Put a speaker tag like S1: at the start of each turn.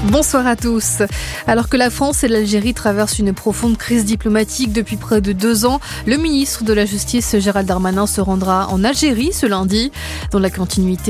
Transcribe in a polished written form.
S1: Bonsoir à tous. Alors que la France et l'Algérie traversent une profonde crise diplomatique depuis près de 2 ans, le ministre de la Justice Gérald Darmanin se rendra en Algérie ce lundi. Dans la continuité